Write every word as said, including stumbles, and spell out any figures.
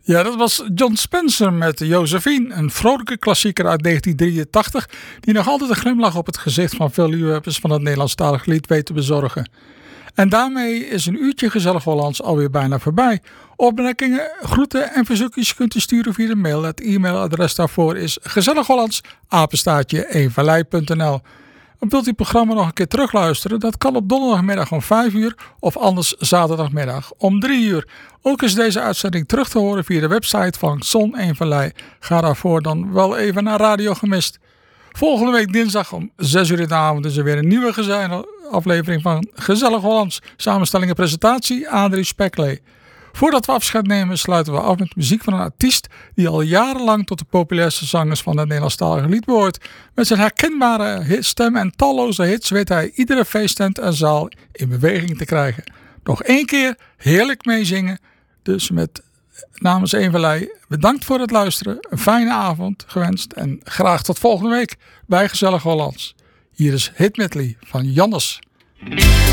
Ja, dat was John Spencer met Josephine, een vrolijke klassieker uit negentien drieëntachtig die nog altijd een glimlach op het gezicht van veel liefhebbers van het Nederlandstalig lied weet te bezorgen. En daarmee is een uurtje Gezellig Hollands alweer bijna voorbij. Opmerkingen, groeten en verzoekjes kunt u sturen via de mail. Het e-mailadres daarvoor is gezellighollands apenstaartje eenvallei punt n l. Wilt u het programma nog een keer terugluisteren? Dat kan op donderdagmiddag om vijf uur of anders zaterdagmiddag om drie uur. Ook is deze uitzending terug te horen via de website van Zon één Vallei. Ga daarvoor dan wel even naar Radio Gemist. Volgende week dinsdag om zes uur in de avond is er weer een nieuwe gezellige aflevering van Gezellig Hollands. Samenstelling en presentatie Adrie Speklee. Voordat we afscheid nemen sluiten we af met muziek van een artiest die al jarenlang tot de populairste zangers van het Nederlandstalige lied behoort. Met zijn herkenbare stem en talloze hits weet hij iedere feesttent en zaal in beweging te krijgen. Nog één keer heerlijk meezingen. Dus met namens één Vallei bedankt voor het luisteren. Een fijne avond gewenst en graag tot volgende week bij Gezellig Hollands. Hier is Hit Medley van Jannes.